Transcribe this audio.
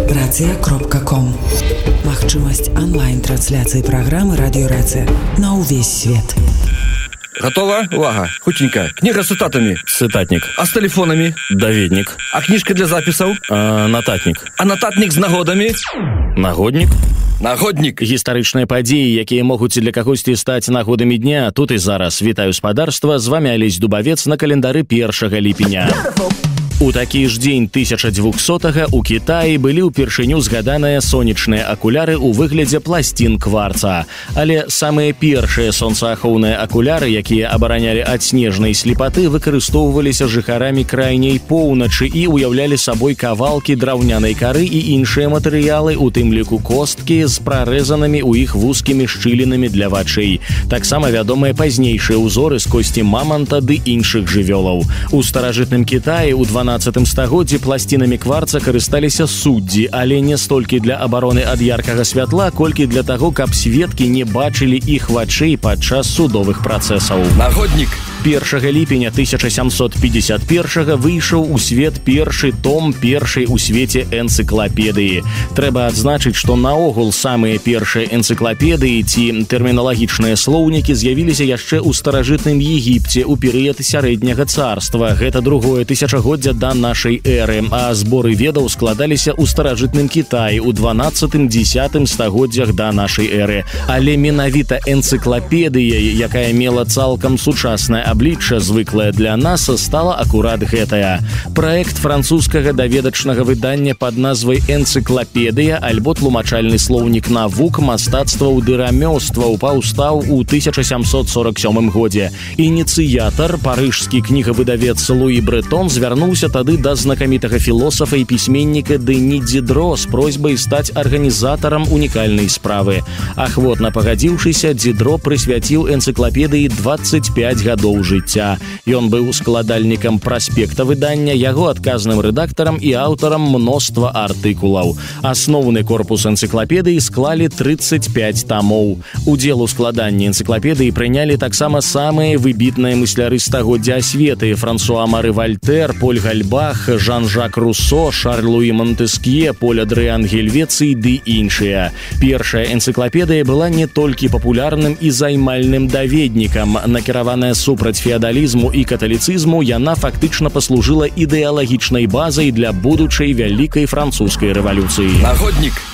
Рацыя.ком. Магчымасць онлайн-трансляцыі праграмы «Радиорация» на ўвесь свет. Готова? Увага! Хутенька. Книга с цитатами. Цитатник. А с телефонами? Даведник. А книжка для записаў? Нататник. А нататник з нагодами? Нагодник. Нагодник. Гістарычныя падзеі, якія могуць для кагосьці стаць нагодамі дня. Тут і зараз. Вітаю спадарства. З вами Алесь Дубавец на календары 1 ліпеня. У такі ж дзень 1200-га у Кітаі былі ўпершыню згаданыя сонечныя акуляры ў выглядзе пласцін кварца. Але самыя першыя сонцаахоўныя акуляры, якія абаранялі ад снежнай слепаты, выкарыстоўваліся жыхарамі крайняй поўначы і уяўлялі сабой кавалкі драўнянай кары і іншыя матэрыялы, у тым ліку косткі з прарэзанымі ў іх вузкімі шчылінамі для вачэй. Таксама вядомыя пазнейшыя ўзоры з косці маманта ды іншых жывёлаў. У старажытным Кітаі ў 12 стагоддзі пласцінамі кварца карысталіся суддзі, але не столькі для абароны ад яркага святла, колькі для таго, каб сведкі не бачылі іх вачэй падчас судовых працэсаў. Нагоднік. 1 ліпеня 1751 выйшаў у свет першы том першай у свеце энцыклапедыі. Трэба адзначыць, што наогул самыя першыя энцыклапедыі ці тэрміналагічныя слоўнікі з'явіліся яшчэ ў старажытным Егіпце ў перыяд сярэдняга царства. Гэта другое тысячагоддзя да нашай эры, а зборы ведаў складаліся ў старажытным Кітаі ў 12-10 стагоддзях да нашай эры. Але менавіта энцыклапедыяй, якая мела цалкам сучаснае аблічча, звыклае для нас, стала акурат гэтая. Праект французскага даведачнага выдання пад назвай «Энцыклапедыя» альбо тлумачальны слоўнік навук, мастацтваў ды рамёстваў паўстаў у 1747 годзе. Ініцыятар, парыжскі кнігавыдавец Луі Брэтон, звярнуўся тады да знакамітага філосафа і пісьменніка Дэні Дидро з просьбай стаць арганізатарам унікальнай справы. Ахвотна пагадзіўшыся, Дидро прысвяціў энцыклапедыі 25 гадоў жыцця. Ён быў складальнікам праспекта выдання, яго адказным рэдактарам і аўтарам мноства артыкулаў. Асноўны корпус энцыклапедыі склалі 35 тамоў. Удзел у складанні энцыклапедыі прынялі таксама самыя выбітныя мысляры стагоддзя асветы: Франсуа Мары Вальтэр, Поль Гальбах, Жан-Жак Руссо, Шарль-Луі Монтэскье, Поль Адрыан Гельвецый ды іншыя. Першая энцыклапедыя была не толькі папулярным і займальным даведнікам. Накіраваная супраць феадалізму і каталіцызму, яна фактычна паслужыла ідэалагічнай базай для будучай вялікай французскай рэвалюцыі. Нагоднік.